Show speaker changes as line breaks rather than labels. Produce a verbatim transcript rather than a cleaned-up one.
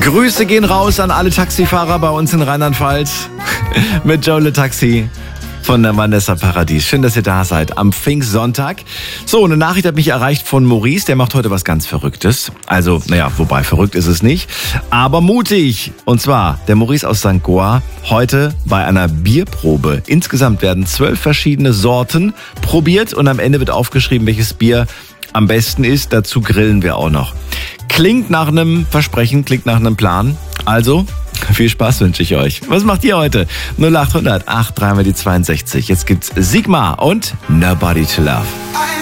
Grüße gehen raus an alle Taxifahrer bei uns in Rheinland-Pfalz mit Joe Le Taxi von der Vanessa Paradies. Schön, dass ihr da seid am Pfingstsonntag. So, eine Nachricht hat mich erreicht von Maurice, der macht heute was ganz Verrücktes. Also, naja, wobei verrückt ist es nicht, aber mutig. Und zwar der Maurice aus Sankt Goar heute bei einer Bierprobe. Insgesamt werden zwölf verschiedene Sorten probiert und am Ende wird aufgeschrieben, welches Bier am besten ist. Dazu grillen wir auch noch. Klingt nach einem Versprechen, klingt nach einem Plan. Also, viel Spaß wünsche ich euch. Was macht ihr heute? null acht hundert acht drei mal die zweiundsechzig. Jetzt gibt's Sigmar und Nobody to Love.